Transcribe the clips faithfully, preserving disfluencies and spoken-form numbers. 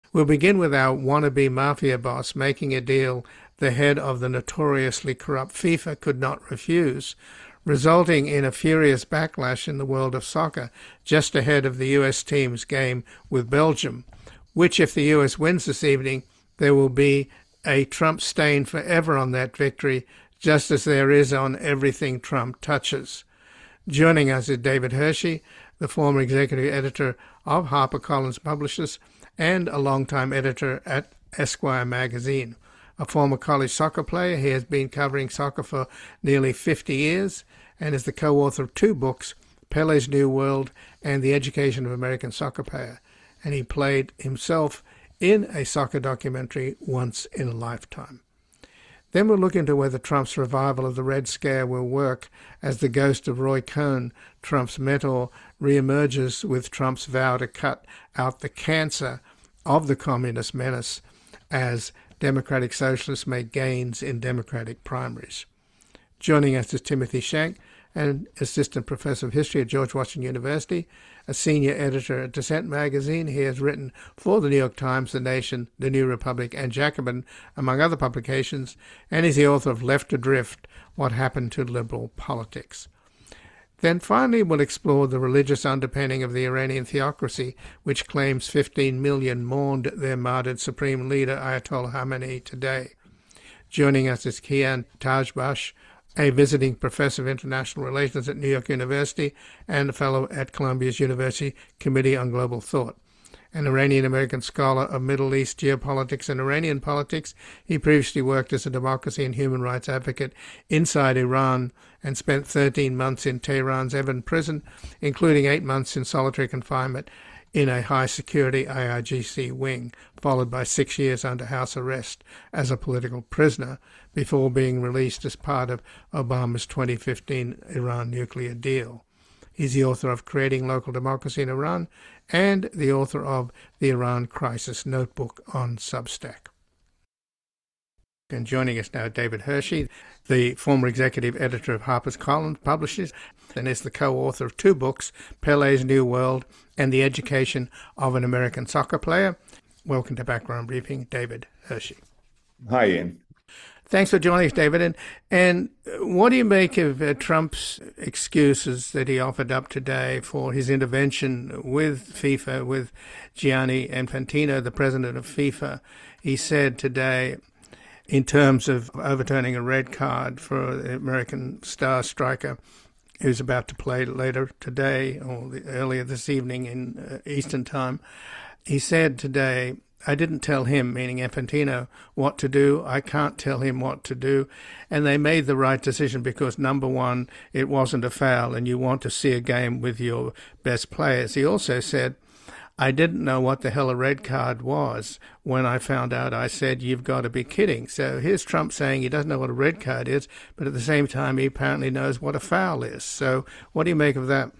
We'll begin with our wannabe mafia boss making a deal the head of the notoriously corrupt FIFA could not refuse, resulting in a furious backlash in the world of soccer just ahead of the U S team's game with Belgium, which, if the U S wins this evening, there will be a Trump stain forever on that victory, just as there is on everything Trump touches. Joining us is David Hershey, the former executive editor of HarperCollins Publishers and a longtime editor at Esquire magazine. A former college soccer player, he has been covering soccer for nearly fifty years and is the co-author of two books, Pele's New World and The Education of American Soccer Player. And he played himself in a soccer documentary once in a lifetime. Then we'll look into whether Trump's revival of the Red Scare will work as the ghost of Roy Cohn, Trump's mentor, reemerges with Trump's vow to cut out the cancer of the communist menace as Democratic Socialists make gains in Democratic primaries. Joining us is Timothy Shank, an assistant professor of history at George Washington University, a senior editor at Dissent magazine. He has written for the New York Times, The Nation, The New Republic, and Jacobin, among other publications, and is the author of Left Adrift, What Happened to Liberal Politics. Then finally we'll explore the religious underpinning of the Iranian theocracy, which claims fifteen million mourned their martyred supreme leader Ayatollah Khamenei today. Joining us is Kian Tajbakhsh, a visiting professor of international relations at New York University and a fellow at Columbia's University Committee on Global Thought. An Iranian-American scholar of Middle East geopolitics and Iranian politics, he previously worked as a democracy and human rights advocate inside Iran and spent thirteen months in Tehran's Evin prison, including eight months in solitary confinement in a high-security I R G C wing, followed by six years under house arrest as a political prisoner before being released as part of Obama's twenty fifteen Iran nuclear deal. He's the author of Creating Local Democracy in Iran and the author of The Iran Crisis Notebook on Substack. And joining us now, David Hershey, the former executive editor of HarperCollins Publishers, and is the co-author of two books, Pele's New World and The Education of an American Soccer Player. Welcome to Background Briefing, David Hershey. Hi, Ian. Thanks for joining us, David. And, and what do you make of uh, Trump's excuses that he offered up today for his intervention with FIFA, with Gianni Infantino, the president of FIFA? He said today, in terms of overturning a red card for the American star striker who's about to play later today or the, earlier this evening in uh, Eastern Time, he said today, I didn't tell him, meaning Infantino, what to do. I can't tell him what to do. And they made the right decision because, number one, it wasn't a foul and you want to see a game with your best players. He also said, I didn't know what the hell a red card was. When I found out, I said, you've got to be kidding. So here's Trump saying he doesn't know what a red card is, but at the same time, he apparently knows what a foul is. So what do you make of that?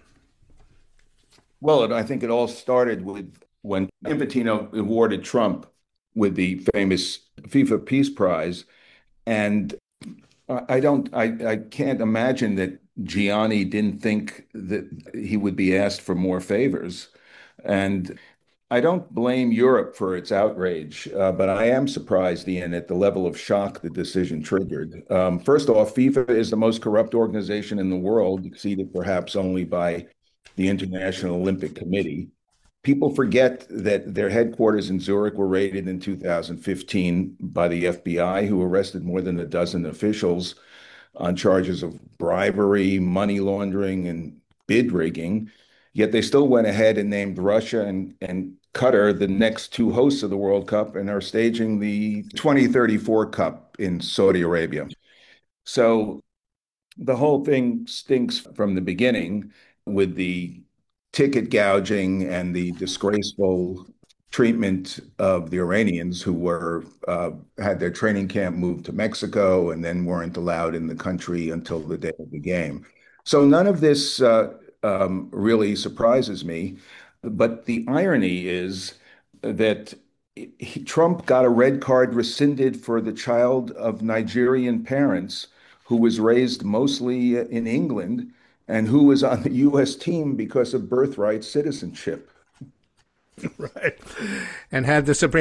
Well, I think it all started with when Infantino awarded Trump with the famous FIFA Peace Prize. And I don't, I, I can't imagine that Gianni didn't think that he would be asked for more favors. And I don't blame Europe for its outrage, uh, but I am surprised, Ian, at the level of shock the decision triggered. Um, first off, FIFA is the most corrupt organization in the world, exceeded perhaps only by the International Olympic Committee. People forget that their headquarters in Zurich were raided in two thousand fifteen by the F B I, who arrested more than a dozen officials on charges of bribery, money laundering, and bid rigging. Yet they still went ahead and named Russia and, and Qatar the next two hosts of the World Cup and are staging the twenty thirty-four Cup in Saudi Arabia. So the whole thing stinks from the beginning with the ticket gouging and the disgraceful treatment of the Iranians who were uh, had their training camp moved to Mexico and then weren't allowed in the country until the day of the game. So none of this uh, um, really surprises me. But the irony is that he, Trump got a red card rescinded for the child of Nigerian parents who was raised mostly in England and who was on the U S team because of birthright citizenship. Right. And had the Supreme